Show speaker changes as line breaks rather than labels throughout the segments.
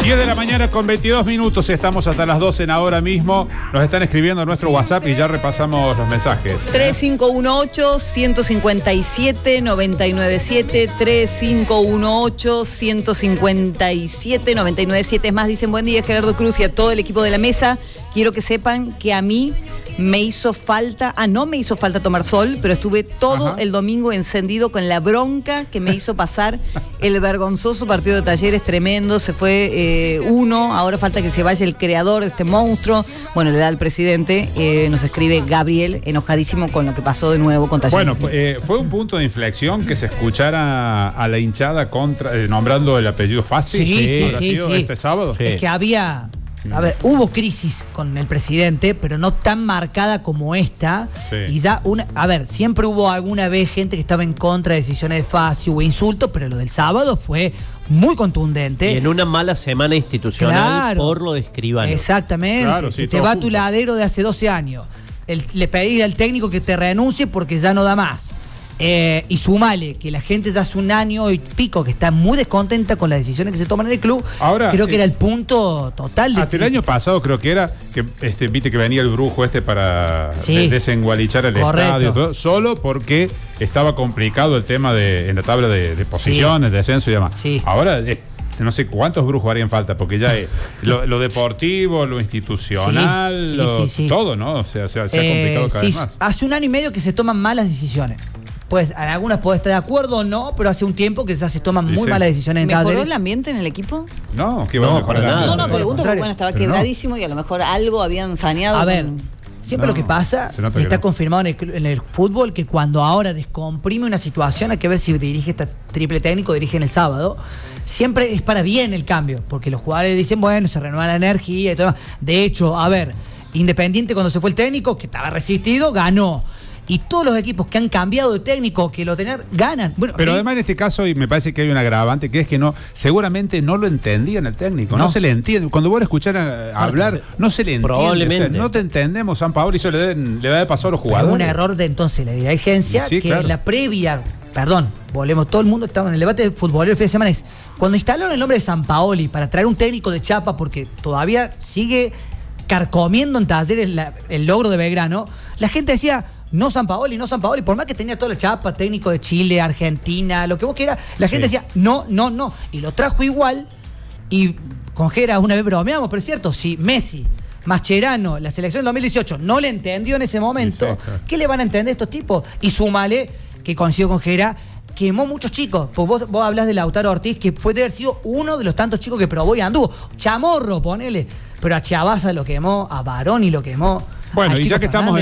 10 de la mañana con 22 minutos, estamos hasta las 12 en ahora mismo. Nos están escribiendo en nuestro WhatsApp y ya repasamos los mensajes.
3518-157-997, 3518-157-997. Es más, dicen: buen día, Gerardo Cruz y a todo el equipo de la mesa. Quiero que sepan que a mí me hizo falta, no me hizo falta tomar sol, pero estuve todo el domingo encendido con la bronca que me hizo pasar el vergonzoso partido de Talleres. Tremendo, se fue uno, ahora falta que se vaya el creador de este monstruo. Bueno, le da al presidente, nos escribe Gabriel, enojadísimo con lo que pasó de nuevo con Talleres.
Bueno, fue un punto de inflexión que se escuchara a la hinchada nombrando el apellido fácil.
Sí.
Este sábado.
Sí. Es que hubo crisis con el presidente, pero no tan marcada como esta. Sí. Y ya siempre hubo alguna vez gente que estaba en contra de decisiones de Fassi, hubo insultos, pero lo del sábado fue muy contundente.
Y en una mala semana institucional, por lo de Escribano.
Exactamente. Claro, sí, si te va junto. Tu ladero de hace 12 años, le pedís al técnico que te renuncie porque ya no da más. Y sumale que la gente ya hace un año y pico que está muy descontenta con las decisiones que se toman en el club. Ahora, creo que era el punto total de
hasta el año pasado creo que era que viste que venía el brujo para desengualichar el estadio, todo, solo porque estaba complicado el tema en la tabla de posiciones, descenso y demás. Sí. Ahora no sé cuántos brujos harían falta, porque ya lo deportivo, lo institucional, todo, ¿no? O sea, se ha complicado cada vez más.
Hace un año y medio que se toman malas decisiones. Pues en algunas puede estar de acuerdo o no, pero hace un tiempo que ya se toman muy malas decisiones en Talleres.
¿Mejoró el ambiente en el equipo?
No, que va a mejorar nada.
No, pregunto porque estaba quebradísimo y a lo mejor algo habían saneado.
A ver, siempre lo que pasa, y está confirmado en el fútbol, que cuando ahora descomprime una situación, hay que ver si dirige este triple técnico, dirige en el sábado, siempre es para bien el cambio, porque los jugadores dicen, bueno, se renueva la energía y todo. De hecho, Independiente cuando se fue el técnico, que estaba resistido, ganó. Y todos los equipos que han cambiado de técnico, que lo tener, ganan. Bueno,
pero además en este caso, y me parece que hay un agravante, que es que seguramente no lo entendían el técnico. No se le entiende. Cuando vos lo escuchás hablar, no se le entiende.
Probablemente.
O sea, no te entendemos, San Paolo, y eso le debe haber pasado a los jugadores.
Es un error de entonces la dirigencia, que en la previa, volvemos, todo el mundo estaba en el debate de fútbol el fin de semana, cuando instalaron el nombre de San Paoli para traer un técnico de chapa, porque todavía sigue carcomiendo en Talleres el logro de Belgrano, la gente decía, no San Paoli, por más que tenía toda la chapa, técnico de Chile, Argentina, lo que vos quieras, la gente decía, no. Y lo trajo igual, y con Gera una vez bromeamos, pero es cierto, si Messi, Mascherano, la selección del 2018 no le entendió en ese momento, ¿qué le van a entender estos tipos? Y súmale, que coincidió con Gera, quemó muchos chicos. Pues vos hablás de Lautaro Ortiz, que fue de haber sido uno de los tantos chicos que probó y anduvo. Chamorro, ponele. Pero a Chavaza lo quemó, a Baroni lo quemó.
Bueno, y ya que estamos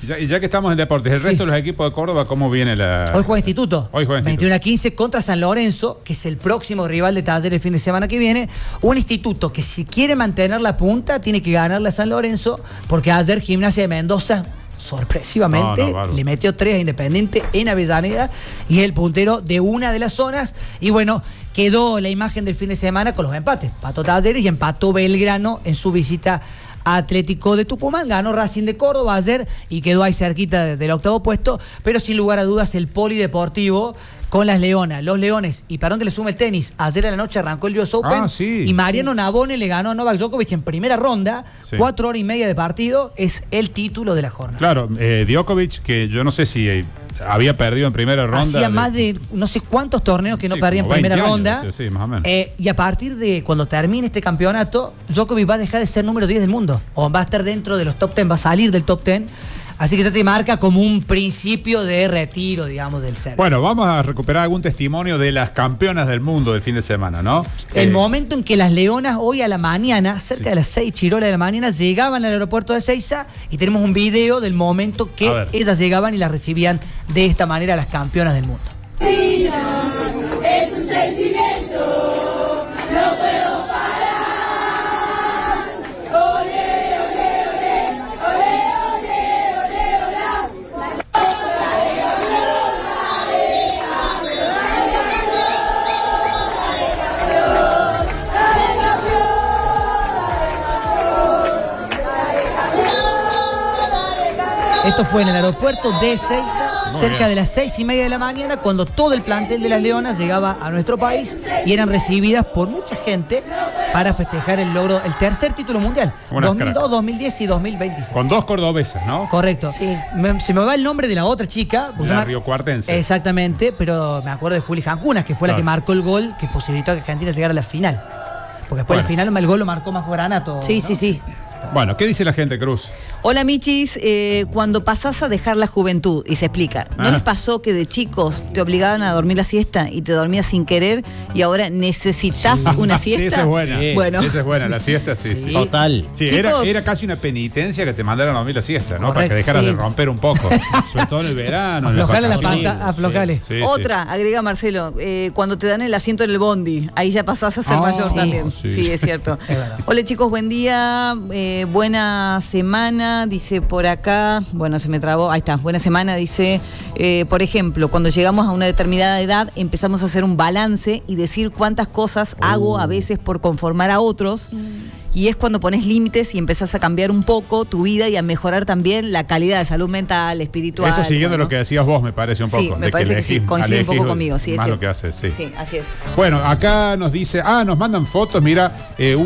en deportes, el resto de los equipos de Córdoba, ¿cómo viene la...?
Hoy juega Instituto. 21-15 contra San Lorenzo, que es el próximo rival de Talleres el fin de semana que viene. Un Instituto que si quiere mantener la punta, tiene que ganarle a San Lorenzo, porque ayer Gimnasia de Mendoza, sorpresivamente, le metió 3 a Independiente en Avellaneda, y es el puntero de una de las zonas. Y bueno, quedó la imagen del fin de semana con los empates. Empató Talleres y empató Belgrano en su visita a Atlético de Tucumán. Ganó Racing de Córdoba ayer y quedó ahí cerquita del octavo puesto, pero sin lugar a dudas el polideportivo con las Leonas, los Leones, y perdón que le sume el tenis, ayer a la noche arrancó el US Open y Mariano Navone le ganó a Novak Djokovic en primera ronda, 4 horas y media de partido, es el título de la jornada.
Claro, Djokovic, que yo no sé si había perdido en primera ronda.
Hacía más de no sé cuántos torneos que no perdía en primera ronda.
Sí, más o menos.
Y a partir de cuando termine este campeonato, Djokovic va a dejar de ser número 10 del mundo, o va a estar dentro de los top 10, va a salir del top 10. Así que ya te marca como un principio de retiro, digamos, del ser.
Bueno, vamos a recuperar algún testimonio de las campeonas del mundo del fin de semana, ¿no?
El momento en que las Leonas hoy a la mañana, cerca de las 6 chirolas de la mañana, llegaban al aeropuerto de Ezeiza, y tenemos un video del momento que ellas llegaban y las recibían de esta manera las campeonas del mundo.
Es un sentimiento, no puedo parar.
Esto fue en el aeropuerto de Ezeiza, cerca de las 6:30 de la mañana, cuando todo el plantel de las Leonas llegaba a nuestro país y eran recibidas por mucha gente para festejar el logro, el tercer título mundial, 2002, 2010 y 2026.
Con 2 cordobesas, ¿no?
Correcto. Sí. Se me va el nombre de la otra chica.
La riocuartense.
Exactamente, pero me acuerdo de Juli Jancunas, que fue la que marcó el gol que posibilitó a que Argentina llegara a la final. Porque después la final el gol lo marcó Majo Granato.
Sí, ¿no? Sí.
Bueno, ¿qué dice la gente, Cruz?
Hola, Michis. Cuando pasás a dejar la juventud, y se explica, ¿no les pasó que de chicos te obligaban a dormir la siesta y te dormías sin querer y ahora necesitas una siesta?
Sí, esa es buena.
Sí. Bueno.
Esa es buena, la siesta, sí.
Total.
Sí, era casi una penitencia que te mandaran a dormir la siesta, ¿no? Correcto, para que dejaras de romper un poco. Sobre todo en el verano.
Aflojale la pantalla, aflojale.
Otra, agrega Marcelo, cuando te dan el asiento en el bondi, ahí ya pasás a ser mayor también. Sí, es cierto. Es hola, chicos, buen día. Buena semana, dice por acá. Bueno, se me trabó. Ahí está, buena semana, dice. Por ejemplo, cuando llegamos a una determinada edad, empezamos a hacer un balance y decir cuántas cosas hago a veces por conformar a otros. Y es cuando pones límites y empezás a cambiar un poco tu vida y a mejorar también la calidad de salud mental, espiritual.
Eso siguiendo lo que decías vos, me parece un poco.
Sí, me parece que sí, coincide un poco conmigo. Sí,
más lo que haces, sí.
Sí, así es.
Bueno, acá nos dice, nos mandan fotos, mira,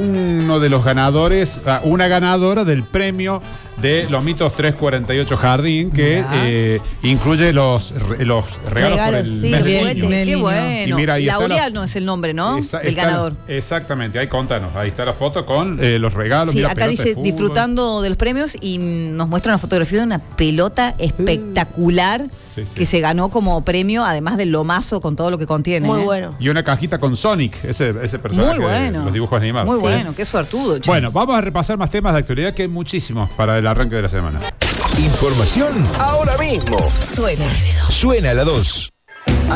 uno de los ganadores, una ganadora del premio de Lomitos 348 Jardín, que incluye los regalos por el mes de junio.
Qué bueno.
Y mira,
Laurial no es el nombre, ¿no? El ganador.
Exactamente, ahí contanos. Ahí está la foto con los regalos.
Sí, acá dice disfrutando de los premios y nos muestra una fotografía de una pelota espectacular que se ganó como premio, además del lomazo con todo lo que contiene.
Muy bueno.
Y una cajita con Sonic, ese personaje.
Muy bueno.
De los dibujos animados.
Muy bueno, qué suertudo. Chico.
Bueno, vamos a repasar más temas de actualidad, que hay muchísimos para el arranque de la semana.
Información ahora mismo.
Suena la 2.